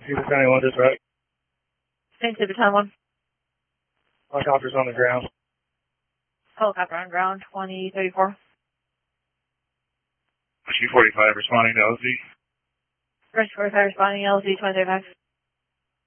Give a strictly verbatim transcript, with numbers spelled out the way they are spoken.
Cedar County one, this right? Saint Tibetan one. Helicopter's on the ground. Helicopter on ground, twenty thirty-four. G forty-five responding to L Z. French forty-five responding, L Z twenty thirty-five.